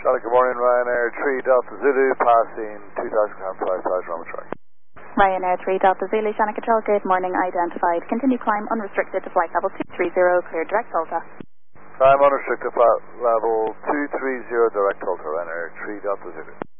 Charlie, good morning, Ryanair 3 Delta Zulu, passing 2,500 Roman. Ryanair 3 Delta Zulu, Shannon Control, good morning, identified. Continue climb unrestricted to flight level 230, clear direct Delta. Climb unrestricted flight level 230, direct Delta, Ryanair 3 Delta Zulu.